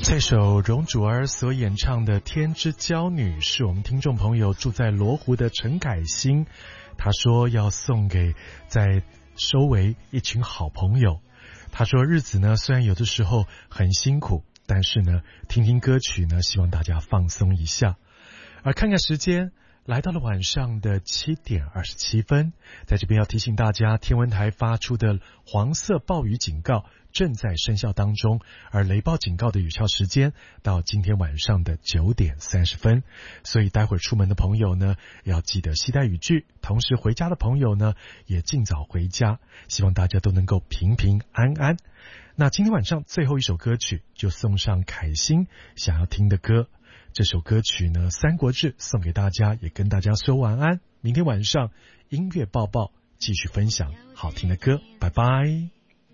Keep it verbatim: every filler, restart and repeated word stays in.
这首容祖儿所演唱的《天之娇女》是我们听众朋友住在罗湖的陈凯欣，他说要送给在收为一群好朋友。他说日子呢虽然有的时候很辛苦，但是呢听听歌曲呢希望大家放松一下。而看看时间，来到了晚上的七点二十七分，在这边要提醒大家，天文台发出的黄色暴雨警告正在生效当中，而雷暴警告的有效时间到今天晚上的九点三十分，所以待会儿出门的朋友呢要记得携带雨具，同时回家的朋友呢也尽早回家，希望大家都能够平平安安。那今天晚上最后一首歌曲就送上凯欣想要听的歌，这首歌曲呢《三国志》送给大家，也跟大家说晚安。明天晚上音乐报报继续分享好听的歌，拜拜。